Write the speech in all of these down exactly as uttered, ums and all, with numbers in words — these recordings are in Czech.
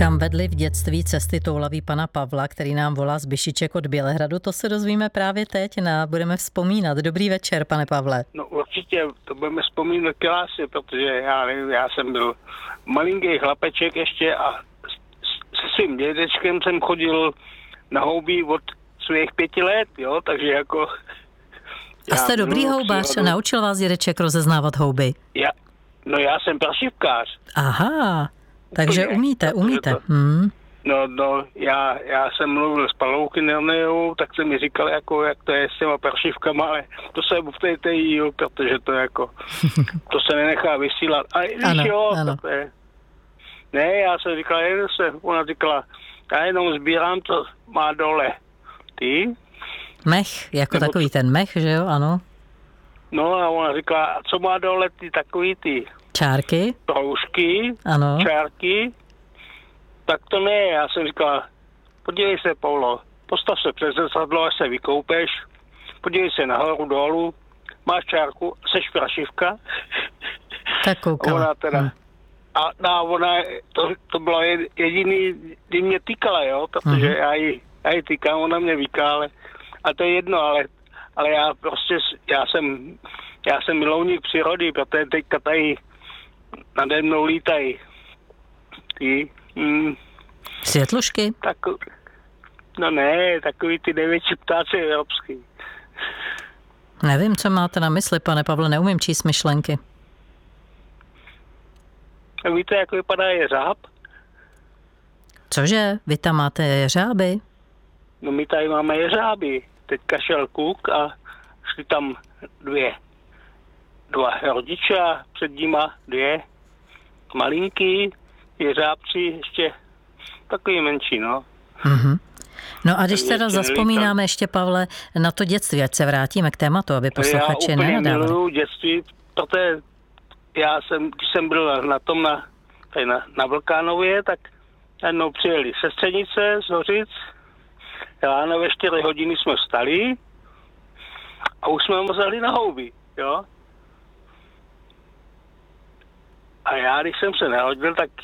Kam vedly v dětství cesty toulaví pana Pavla, který nám volá z Byšiček od Bělehradu, to se dozvíme právě teď a budeme vzpomínat. Dobrý večer, pane Pavle. No určitě, to budeme vzpomínat krásně, protože já nevím, já jsem byl malinký chlapeček ještě a se svým dědečkem jsem chodil na houbí od svých pěti let, jo, takže jako... A jste dobrý houbař? Přírodu. Naučil vás dědeček rozeznávat houby? Já, no já jsem prašivkář. Aha, takže Úplně, umíte, umíte. To, hmm. No, no, já, já jsem mluvil s Palouky Nerneou, tak jsem mi říkal, jako, jak to je s těma prašivkama, ale to se vptejte jí, jo, protože to jako, to se nenechá vysílat. A ano, jo, ano. To je, ne, já jsem říkal, jen se, ona říkala, já jenom sbírám, co má dole. Ty? Mech, jako Nebo takový to... ten mech, že jo, ano. No a ona říkala, a co má dole ty takový ty? Čárky? Proužky, ano. Čárky. Tak to ne, já jsem říkala, podívej se, Paulo, postav se přes zrcadlo, až se vykoupeš, podívej se nahoru, dolů, máš čárku, seš prašivka. Tak koukala. Ona teda, hmm. a, a ona, to, to bylo jediný, kdy mě týkala, jo, protože hmm. já ji, já ji týkám, ona mě víká, ale, a to je jedno, ale, ale já prostě, já jsem, já jsem milovník přírody, protože teďka tady nade mnou lítají ty, Hmm. Světlušky? Tak, no ne, takový ty největší ptáci evropský. Nevím, co máte na mysli, pane Pavle, neumím číst myšlenky. A víte, jak vypadá jeřáb? Cože? Vy tam máte jeřáby? No my tady máme jeřáby. Teďka šel kluk a šli tam dvě. Dva rodiče a před nima dvě malinký jeřábci, ještě takový menší, no. Mm-hmm. No a když teda zazpomínáme ještě, Pavle, na to dětství, ať se vrátíme k tématu, aby posluchači nenadávali. Já úplně miluju dětství, protože já jsem, když jsem byl na tom na, na, na Vlkánově, tak jednou přijeli sestřenice z Hořic, ráno ve čtyři hodiny jsme vstali a už jsme mazali na houby, jo. A já, když jsem se narodil, tak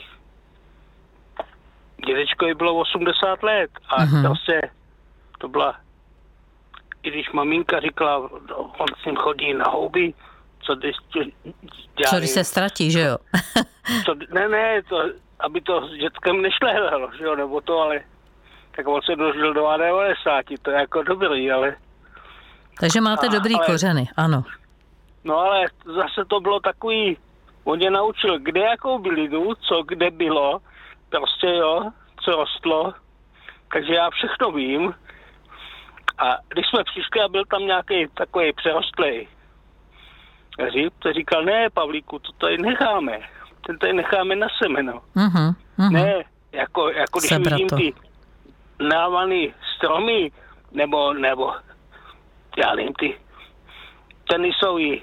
dědečkovi bylo osmdesát let a mm-hmm. prostě to byla, i když maminka říkala, on s ním chodí na houby, co když... Co když se ztratí, že jo? to, ne, ne, to, aby to s dětkem nešlehlo, že jo, nebo to, ale tak on se dožil do devadesát, to je jako dobrý, ale... Takže máte a, dobrý ale, kořeny, ano. No ale zase to bylo takový, on je naučil, kde jakou bylidu, co kde bylo, prostě jo, co rostlo, takže já všechno vím. A když jsme přišli a byl tam nějaký takový přerostlej říp, to říkal, ne, Pavlíku, to tady necháme, ten tady necháme na semeno. Uh-huh, uh-huh. Ne, jako, jako když Sebra vidím to. ty návaný stromy, nebo, nebo, já nevím, ty tenisový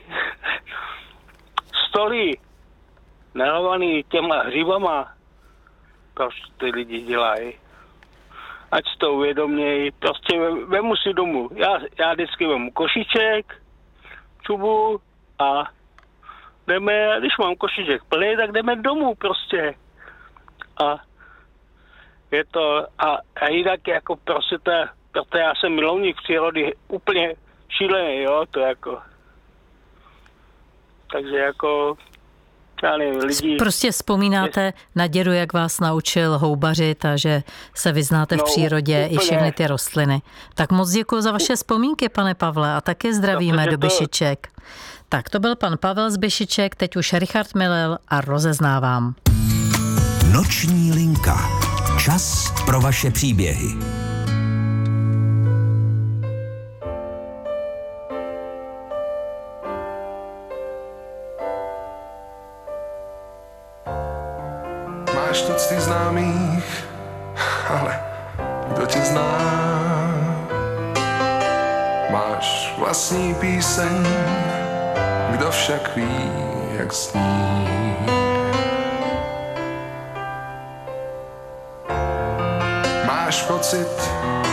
stoly, návaný těma hřibama, proč ty lidi dělají. Ať si to uvědomějí, prostě vemu si domů. Já, já vždycky vemu košíček, čubu a jdeme, když mám košíček plný, tak jdeme domů prostě. A je to, a, a jinak jako prostě to, protože já jsem milovník přírody úplně šílený, jo, to jako. Takže jako já nevím, lidi... Prostě vzpomínáte je... na dědu, jak vás naučil houbařit a že se vyznáte v no, přírodě úplně. I všechny ty rostliny. Tak moc děkuji za vaše vzpomínky, pane Pavle, a taky zdravíme no, do Byšiček. To... Tak to byl pan Pavel z Byšiček, teď už Richard Milil a rozeznávám. Noční linka. Čas pro vaše příběhy. Máš tucty známých, ale kdo tě zná? Máš vlastní píseň, kdo však ví, jak zní? Máš pocit,